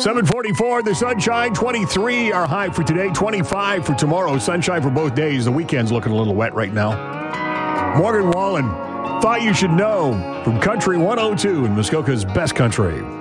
7:44, the sunshine, 23 our high for today, 25 for tomorrow. Sunshine for both days. The weekend's looking a little wet right now. Morgan Wallen, Thought You Should Know from Country 102 in Muskoka's Best Country.